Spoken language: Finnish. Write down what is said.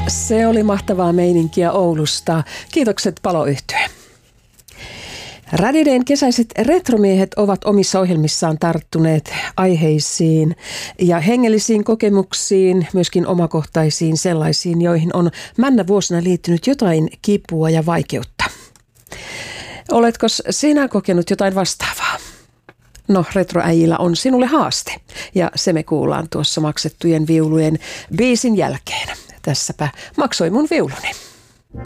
Se oli mahtavaa meininkiä Oulusta. Kiitokset Paloyhtye. Radidein kesäiset retromiehet ovat omissa ohjelmissaan tarttuneet aiheisiin ja hengellisiin kokemuksiin, myöskin omakohtaisiin sellaisiin, joihin on männä vuosina liittynyt jotain kipua ja vaikeutta. Oletko sinä kokenut jotain vastaavaa? No, retroäijillä on sinulle haaste ja se me kuullaan tuossa maksettujen viulujen biisin jälkeen. Tässäpä maksoi mun viuluni.